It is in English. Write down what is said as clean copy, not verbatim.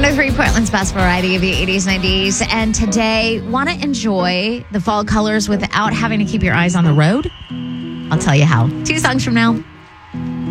103 Portland's best variety of the 80s, 90s. And today, want to enjoy the fall colors without having to keep your eyes on the road? I'll tell you how. 2 songs from now.